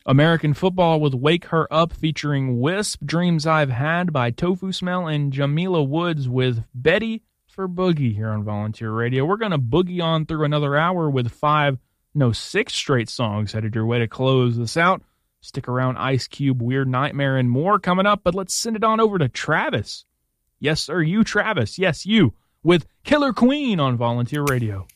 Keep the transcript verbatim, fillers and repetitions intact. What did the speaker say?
American Football with Wake Her Up featuring Wisp, Dreams I've Had by Tofu Smell, and Jamila Woods with Betty for Boogie here on Volunteer Radio. We're going to boogie on through another hour with five, no, six straight songs headed your way to close this out. Stick around, Ice Cube, Weird Nightmare, and more coming up, but let's send it on over to Travis. Yes, sir, you, Travis. Yes, you, with Killer Queen on Volunteer Radio.